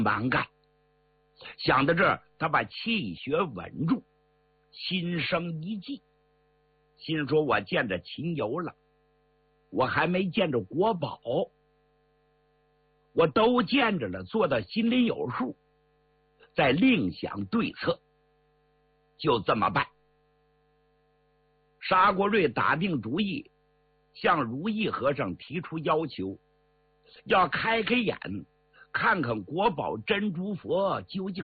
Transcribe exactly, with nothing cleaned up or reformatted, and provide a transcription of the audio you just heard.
蛮干。想到这儿，他把气血稳住，心生一计，心说我见着秦由了，我还没见着国宝，我都见着了，做到心里有数，再另想对策。就这么办。沙国瑞打定主意，向如意和尚提出要求，要开开眼，看看国宝珍珠佛究竟